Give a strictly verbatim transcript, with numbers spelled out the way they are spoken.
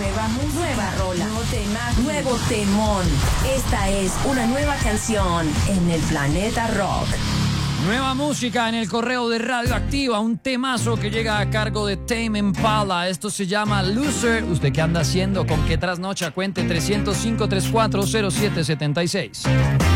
Nueva música, nueva rola, nuevo tema, nuevo temón. Esta es una nueva canción en el Planeta Rock. Nueva música en el correo de Radioactiva, un temazo que llega a cargo de Tame Impala. Esto se llama Loser. ¿Usted qué anda haciendo? ¿Con qué trasnocha? Cuente tres cero cinco, tres cuatro cero siete siete seis.